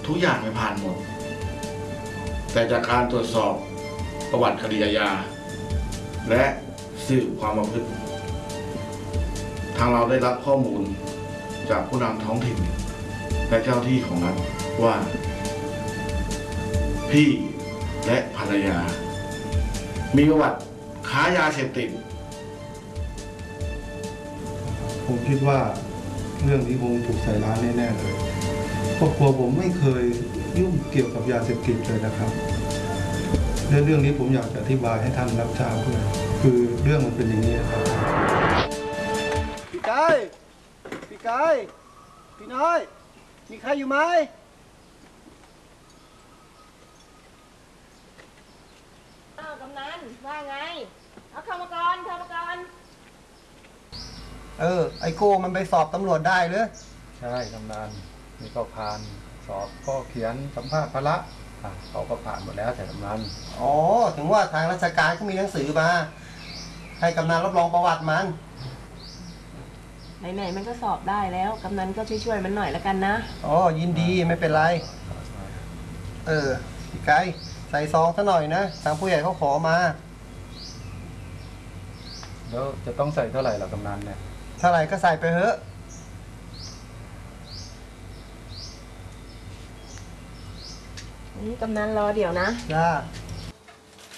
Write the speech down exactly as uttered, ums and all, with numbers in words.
ทุกอย่างไม่ผ่านหมดแต่จากการตรวจสอบประวัติคดีอาญาและสืบความประพฤติทางเราได้รับข้อมูลจากผู้นำท้องถิ่นและเจ้าที่ของรัฐว่าพี่และภรรยามีประวัติค้ายาเสพติดผมคิดว่าเรื่องนี้คงถูกใส่ร้ายแน่ๆเลยครอบครัวผมไม่เคยยุ่งเกี่ยวกับยาเสพติดเลยนะครับเรื่องเรื่องนี้ผมอยากจะอธิบายให้ท่านรับทราบด้วยคือเรื่องมันเป็นอย่างนี้นะครับพี่กายพี่กายพี่น้อยมีใครอยู่ไหมอ้าวกำนันว่าไงเอาเข้ามาก่อนเข้ามาก่อนเออไอโก้มันไปสอบตำรวจได้หรือใช่กำนันนี่ก็ผ่านสอบก็เขียนสัมภาษณ์พละเขาก็ผ่านหมดแล้วแต่กำนันอ๋อถึงว่าทางราชการเขามีหนังสือมาให้กำนันรับรองประวัติมันไหนๆมันก็สอบได้แล้วกำนันก็ช่วยๆมันหน่อยแล้วกันนะอ๋อยินดีไม่เป็นไรเออพี่ไก่ใส่ซองซะหน่อยนะทางผู้ใหญ่เขาขอมาแล้วจะต้องใส่เท่าไหร่ล่ะกำนันเนี่ยเท่าไหร่ก็ใส่ไปเถอะนี่กำนันรอเดี๋ยวนะจ้า